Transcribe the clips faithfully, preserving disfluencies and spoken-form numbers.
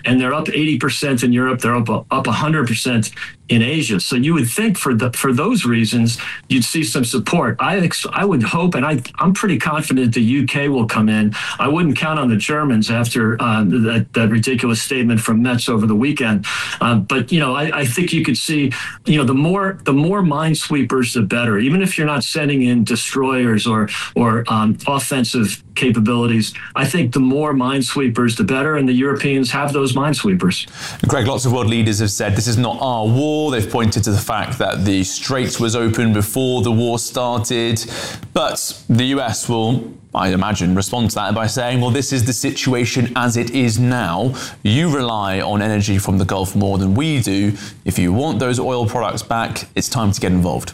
and they're up eighty percent in Europe. They're up up one hundred percent in Asia. So you would think for the for those reasons, you'd see some support. I ex- I would hope, and I, I'm pretty confident the U K will come in. I wouldn't count on the Germans after uh, that, that ridiculous statement from Metz over the weekend. Um, but, you know, I, I think you could see, you know, the more the more minesweepers, the better. Even if you're not sending in destroyers or, or um, offensive capabilities, I think the more minesweepers, the better, and the Europeans have those minesweepers. Greg, lots of world leaders have said this is not our war. They've pointed to the fact that the Straits was open before the war started, but the U S will, I imagine, respond to that by saying, well, this is the situation as it is now. You rely on energy from the Gulf more than we do. If you want those oil products back, it's time to get involved.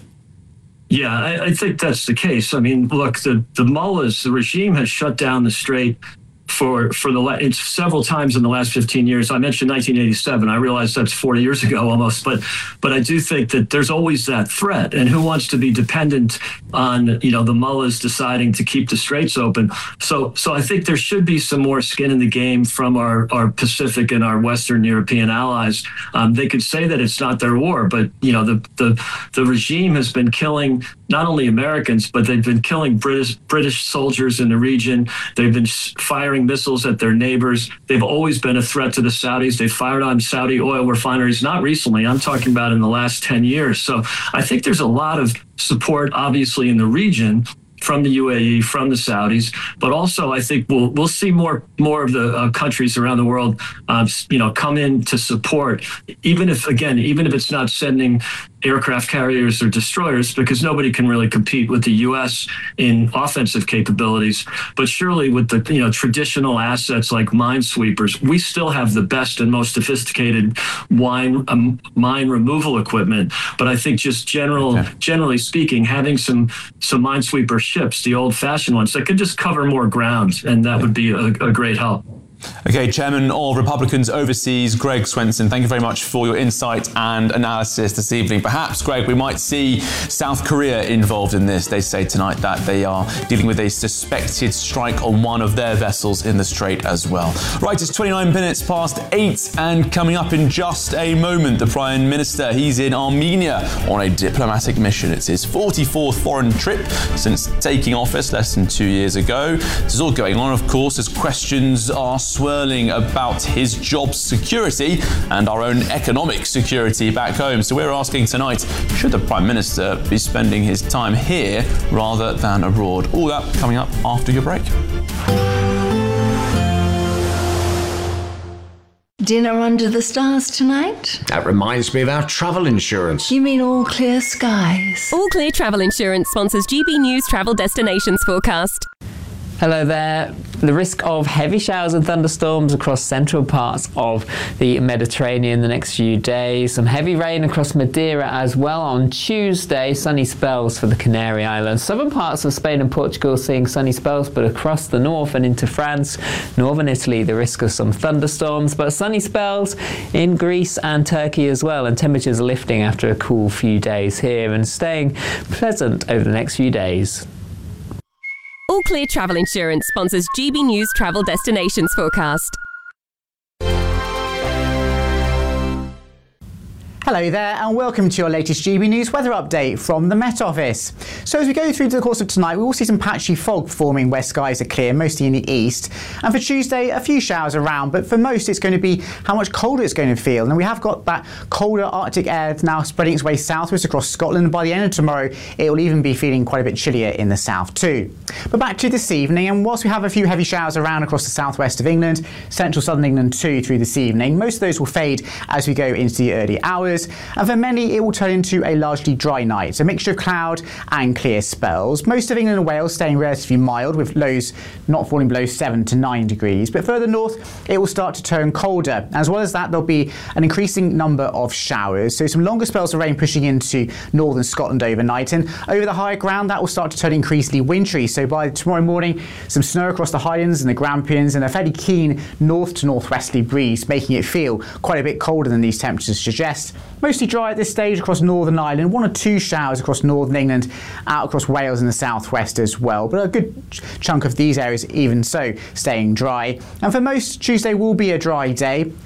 Yeah, I, I think that's the case. I mean, look, the, the mullahs, the regime has shut down the Strait for for the it's several times in the last fifteen years. I mentioned nineteen eighty-seven. I realize that's forty years ago almost, but but I do think that there's always that threat. And who wants to be dependent on, you know, the mullahs deciding to keep the straits open? So so I think there should be some more skin in the game from our, our Pacific and our Western European allies. Um, they could say that it's not their war, but, you know, the the the regime has been killing not only Americans, but they've been killing British British soldiers in the region. They've been firing missiles at their neighbors. They've always been a threat to the Saudis. They fired on Saudi oil refineries, not recently. I'm talking about in the last ten years. So I think there's a lot of support, obviously, in the region from the U A E, from the Saudis, but also I think we'll we'll see more more of the uh, countries around the world, uh, you know, come in to support, even if, again, even if it's not sending aircraft carriers or destroyers, because nobody can really compete with the U S in offensive capabilities. But surely with the, you know, traditional assets like minesweepers, we still have the best and most sophisticated wine, um, mine removal equipment. But I think just general, okay. generally speaking, having some some minesweeper ships, the old-fashioned ones, that could just cover more ground, and that would be a, a great help. Okay, Chairman of Republicans Overseas, Greg Swenson, thank you very much for your insight and analysis this evening. Perhaps, Greg, we might see South Korea involved in this. They say tonight that they are dealing with a suspected strike on one of their vessels in the Strait as well. Right, it's twenty-nine minutes past eight, and coming up in just a moment, the Prime Minister, he's in Armenia on a diplomatic mission. It's his forty-fourth foreign trip since taking office less than two years ago. This is all going on, of course, as questions are swirling about his job security and our own economic security back home. So we're asking tonight, should the Prime Minister be spending his time here rather than abroad? All that coming up after your break. Dinner under the stars tonight? That reminds me of our travel insurance. You mean All Clear Skies? All Clear Travel Insurance sponsors G B News Travel Destinations Forecast. Hello there. The risk of heavy showers and thunderstorms across central parts of the Mediterranean the next few days. Some heavy rain across Madeira as well on Tuesday. Sunny spells for the Canary Islands. Southern parts of Spain and Portugal seeing sunny spells, but across the north and into France, northern Italy, the risk of some thunderstorms, but sunny spells in Greece and Turkey as well. And temperatures are lifting after a cool few days here and staying pleasant over the next few days. All Clear Travel Insurance sponsors G B News Travel Destinations Forecast. Hello there and welcome to your latest G B News weather update from the Met Office. So as we go through to the course of tonight, we will see some patchy fog forming where skies are clear, mostly in the east. And for Tuesday, a few showers around, but for most it's going to be how much colder it's going to feel. And we have got that colder Arctic air now spreading its way southwards across Scotland. By the end of tomorrow, it will even be feeling quite a bit chillier in the south too. But back to this evening, and whilst we have a few heavy showers around across the southwest of England, central southern England too through this evening, most of those will fade as we go into the early hours. And for many, it will turn into a largely dry night, a mixture of cloud and clear spells. Most of England and Wales staying relatively mild, with lows not falling below seven to nine degrees. But further north, it will start to turn colder. As well as that, there'll be an increasing number of showers. So some longer spells of rain pushing into northern Scotland overnight. And over the higher ground, that will start to turn increasingly wintry. So by tomorrow morning, some snow across the Highlands and the Grampians, and a fairly keen north to northwesterly breeze, making it feel quite a bit colder than these temperatures suggest. Mostly dry at this stage across Northern Ireland, one or two showers across northern England, out across Wales and the southwest as well, but a good chunk of these areas even so staying dry. And for most, Tuesday will be a dry day.